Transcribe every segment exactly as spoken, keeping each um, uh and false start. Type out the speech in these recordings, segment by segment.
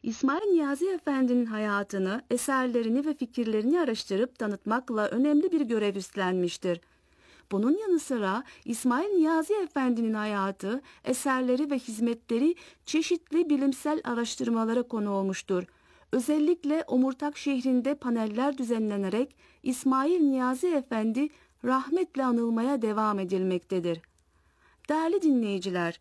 İsmail Niyazi Efendi'nin hayatını, eserlerini ve fikirlerini araştırıp tanıtmakla önemli bir görev üstlenmiştir. Bunun yanı sıra İsmail Niyazi Efendi'nin hayatı, eserleri ve hizmetleri çeşitli bilimsel araştırmalara konu olmuştur. Özellikle Omurtak şehrinde paneller düzenlenerek İsmail Niyazi Efendi rahmetle anılmaya devam edilmektedir. Değerli dinleyiciler,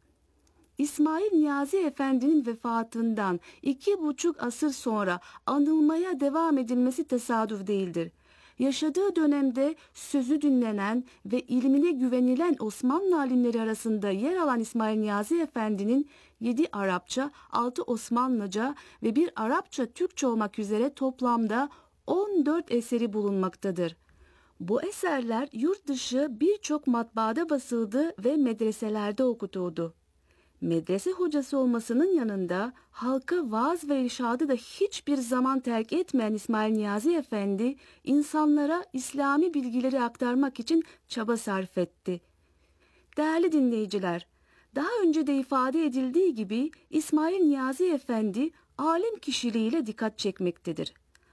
İsmail Niyazi Efendi'nin vefatından iki buçuk asır sonra anılmaya devam edilmesi tesadüf değildir. Yaşadığı dönemde sözü dinlenen ve ilmine güvenilen Osmanlı alimleri arasında yer alan İsmail Niyazi Efendi'nin yedi Arapça, altı Osmanlıca ve bir Arapça Türkçe olmak üzere toplamda on dört eseri bulunmaktadır. Bu eserler yurt dışı birçok matbaada basıldı ve medreselerde okutuldu. Medrese hocası olmasının yanında halka vaaz ve irşadı da hiçbir zaman terk etmeyen İsmail Niyazi Efendi, insanlara İslami bilgileri aktarmak için çaba sarf etti. Değerli dinleyiciler, daha önce de ifade edildiği gibi İsmail Niyazi Efendi alim kişiliğiyle dikkat çekmektedir.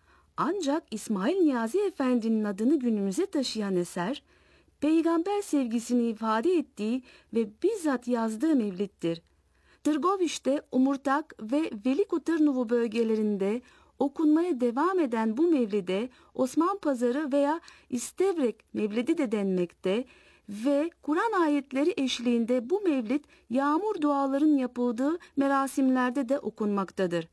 Ancak İsmail Niyazi Efendi'nin adını günümüze taşıyan eser, peygamber sevgisini ifade ettiği ve bizzat yazdığı mevliddir. Tırgoviş'te, Omurtak ve Velikotarnovo bölgelerinde okunmaya devam eden bu mevlide Osman Pazarı veya İstevrek mevlidi de denmekte ve Kur'an ayetleri eşliğinde bu mevlid yağmur duaların yapıldığı merasimlerde de okunmaktadır.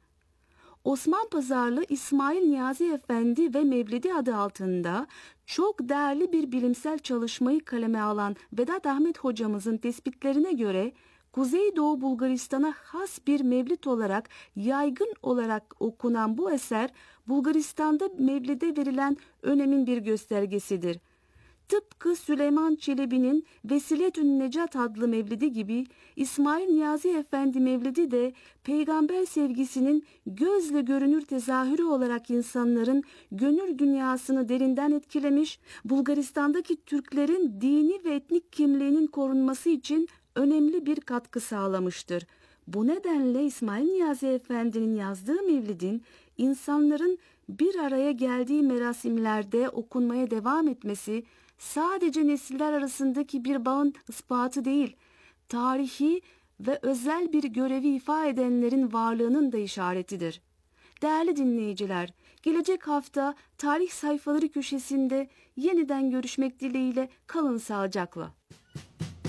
Osman Pazarlı İsmail Niyazi Efendi ve Mevlidi adı altında çok değerli bir bilimsel çalışmayı kaleme alan Vedat Ahmet hocamızın tespitlerine göre Kuzeydoğu Bulgaristan'a has bir mevlid olarak yaygın olarak okunan bu eser Bulgaristan'da mevlide verilen önemin bir göstergesidir. Tıpkı Süleyman Çelebi'nin Vesiletün Necat adlı mevlidi gibi İsmail Niyazi Efendi mevlidi de peygamber sevgisinin gözle görünür tezahürü olarak insanların gönül dünyasını derinden etkilemiş, Bulgaristan'daki Türklerin dini ve etnik kimliğinin korunması için önemli bir katkı sağlamıştır. Bu nedenle İsmail Niyazi Efendi'nin yazdığı mevlidin insanların bir araya geldiği merasimlerde okunmaya devam etmesi sadece nesiller arasındaki bir bağın ispatı değil, tarihi ve özel bir görevi ifade edenlerin varlığının da işaretidir. Değerli dinleyiciler, gelecek hafta tarih sayfaları köşesinde yeniden görüşmek dileğiyle kalın sağlıcakla.